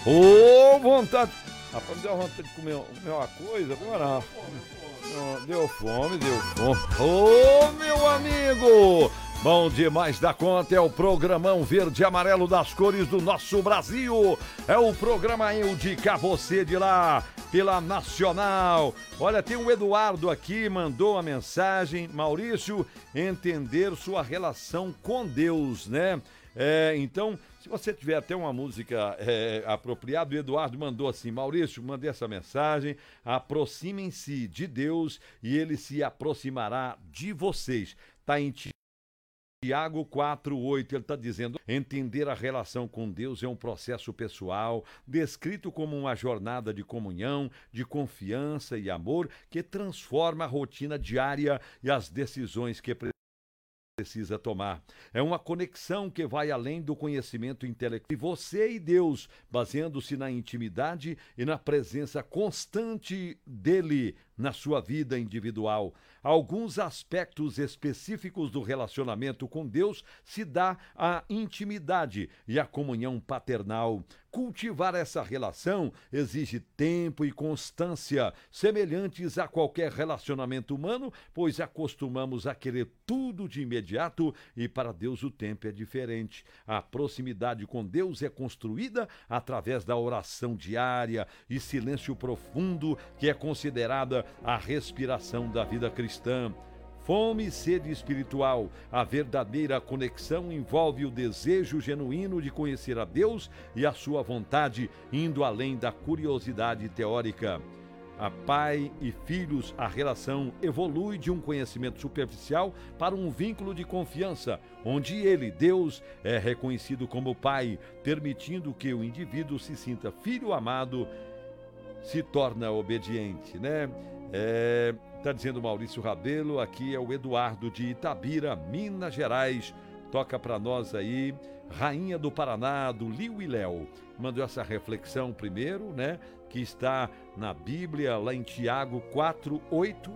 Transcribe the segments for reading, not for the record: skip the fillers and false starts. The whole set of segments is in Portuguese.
Ô, vontade. Rapaz, me deu vontade de comer uma coisa agora. Não, deu fome, deu fome. Ô, meu amigo! Bom demais da conta, é o programão verde e amarelo das cores do nosso Brasil. É o programa Eu de Cá, você de lá, pela Nacional. Olha, tem o Eduardo aqui, mandou uma mensagem. Maurício, entender sua relação com Deus, né? Então, se você tiver até uma música apropriada, o Eduardo mandou assim: Maurício, mandei essa mensagem, aproximem-se de Deus e ele se aproximará de vocês. Tá em Tiago 4:8, ele está dizendo: entender a relação com Deus é um processo pessoal, descrito como uma jornada de comunhão, de confiança e amor, que transforma a rotina diária e as decisões que precisa tomar. É uma conexão que vai além do conhecimento intelectual de você e Deus, baseando-se na intimidade e na presença constante dele na sua vida individual. Alguns aspectos específicos do relacionamento com Deus se dá a intimidade e a comunhão paternal. Cultivar essa relação exige tempo e constância, semelhantes a qualquer relacionamento humano, pois acostumamos a querer tudo de imediato e para Deus o tempo é diferente. A proximidade com Deus é construída através da oração diária e silêncio profundo, que é considerada a respiração da vida cristã. Fome e sede espiritual. A verdadeira conexão envolve o desejo genuíno de conhecer a Deus e a sua vontade, indo além da curiosidade teórica. A pai e filhos, a relação evolui de um conhecimento superficial para um vínculo de confiança, onde ele, Deus, é reconhecido como pai, permitindo que o indivíduo se sinta filho amado, se torna obediente, né? Tá dizendo Maurício Rabelo, aqui é o Eduardo de Itabira, Minas Gerais. Toca pra nós aí, Rainha do Paraná, do Liu e Léo. Mandou essa reflexão primeiro, né? Que está na Bíblia, lá em Tiago 4:8,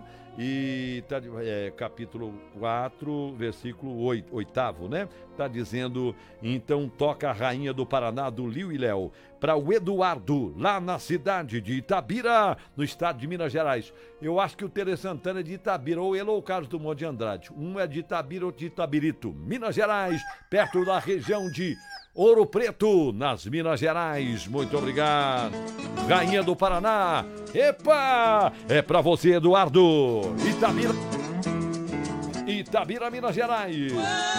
e tá, capítulo 4, versículo 8, né? Tá dizendo, então toca a Rainha do Paraná, do Liu e Léo, para o Eduardo, lá na cidade de Itabira, no estado de Minas Gerais. Eu acho que o Tere Santana é de Itabira, ou ele ou o Carlos Dumont de Andrade. Um é de Itabira, outro de Itabirito, Minas Gerais, perto da região de Ouro Preto, nas Minas Gerais. Muito obrigado. Rainha do Paraná. Epa! É pra você, Eduardo. Itabira, Minas Gerais.